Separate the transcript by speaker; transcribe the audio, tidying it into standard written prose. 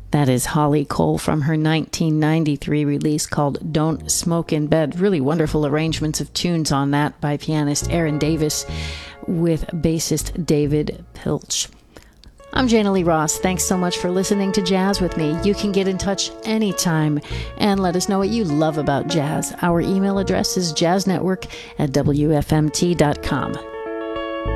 Speaker 1: That is Holly Cole from her 1993 release called Don't Smoke in Bed. Really wonderful arrangements of tunes on that by pianist Aaron Davis with bassist David Pilch. I'm Jana Lee Ross. Thanks so much for listening to Jazz with me. You can get in touch anytime and let us know what you love about jazz. Our email address is jazznetwork@wfmt.com.